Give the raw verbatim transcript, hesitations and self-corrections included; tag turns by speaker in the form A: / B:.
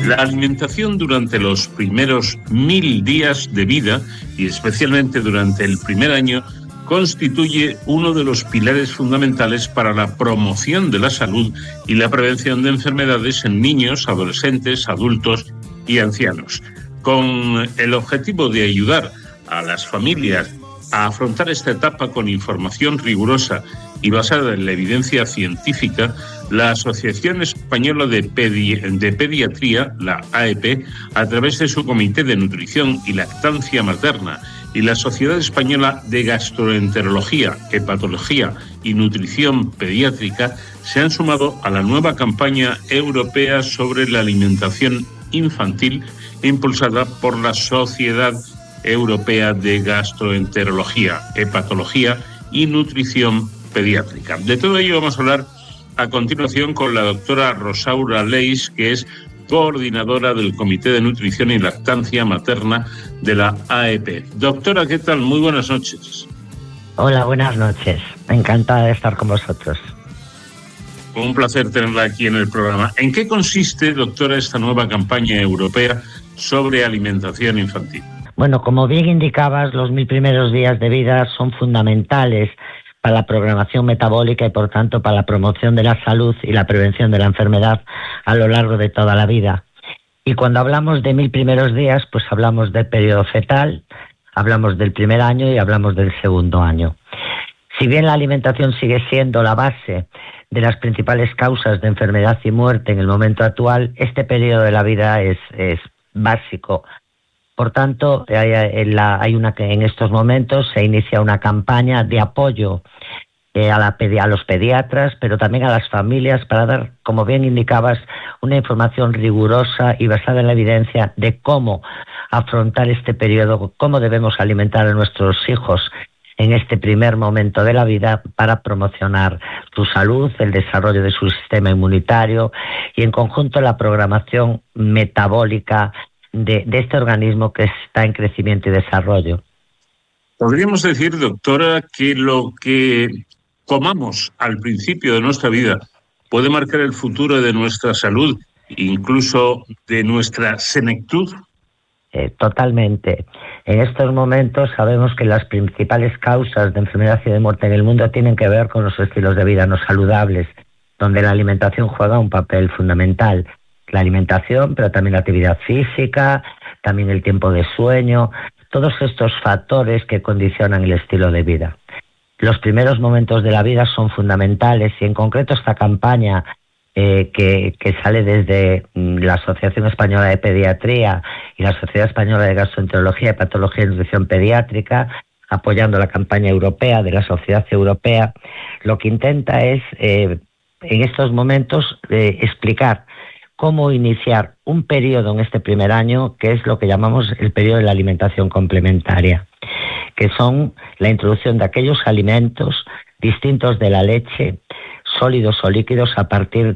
A: La alimentación durante los primeros mil días de vida y especialmente durante el primer año constituye uno de los pilares fundamentales para la promoción de la salud y la prevención de enfermedades en niños, adolescentes, adultos y ancianos. Con el objetivo de ayudar a las familias a afrontar esta etapa con información rigurosa y basada en la evidencia científica, la Asociación Española de, Pedi- de Pediatría, la A E P, a través de su Comité de Nutrición y Lactancia Materna, y la Sociedad Española de Gastroenterología, Hepatología y Nutrición Pediátrica, se han sumado a la nueva campaña europea sobre la alimentación infantil impulsada por la Sociedad Europea de Gastroenterología, Hepatología y Nutrición Pediátrica. De todo ello vamos a hablar a continuación con la doctora Rosaura Leis, que es coordinadora del Comité de Nutrición y Lactancia Materna de la A E P. Doctora, ¿qué tal? Muy buenas noches.
B: Hola, buenas noches. Encantada de estar con vosotros.
A: Un placer tenerla aquí en el programa. ¿En qué consiste, doctora, esta nueva campaña europea sobre alimentación infantil?
B: Bueno, como bien indicabas, los mil primeros días de vida son fundamentales para la programación metabólica y, por tanto, para la promoción de la salud y la prevención de la enfermedad a lo largo de toda la vida. Y cuando hablamos de mil primeros días, pues hablamos del periodo fetal, hablamos del primer año y hablamos del segundo año. Si bien la alimentación sigue siendo la base de las principales causas de enfermedad y muerte en el momento actual, este periodo de la vida es, es básico. Por tanto, hay, en, la, hay una que en estos momentos se inicia una campaña de apoyo eh, a, la, a los pediatras, pero también a las familias, para dar, como bien indicabas, una información rigurosa y basada en la evidencia de cómo afrontar este periodo, cómo debemos alimentar a nuestros hijos en este primer momento de la vida para promocionar su salud, el desarrollo de su sistema inmunitario y, en conjunto, la programación metabólica De, de este organismo que está en crecimiento y desarrollo.
A: Podríamos decir, doctora, que lo que comamos al principio de nuestra vida puede marcar el futuro de nuestra salud, incluso de nuestra senectud.
B: Eh, totalmente. En estos momentos sabemos que las principales causas de enfermedad y de muerte en el mundo tienen que ver con los estilos de vida no saludables, donde la alimentación juega un papel fundamental. La alimentación, pero también la actividad física, también el tiempo de sueño, todos estos factores que condicionan el estilo de vida. Los primeros momentos de la vida son fundamentales y, en concreto, esta campaña eh, que, que sale desde la Asociación Española de Pediatría y la Sociedad Española de Gastroenterología, Hepatología y Nutrición Pediátrica, apoyando la campaña europea de la Sociedad Europea, lo que intenta es, eh, en estos momentos, eh, explicar cómo iniciar un periodo en este primer año, que es lo que llamamos el periodo de la alimentación complementaria, que son la introducción de aquellos alimentos distintos de la leche, sólidos o líquidos, a partir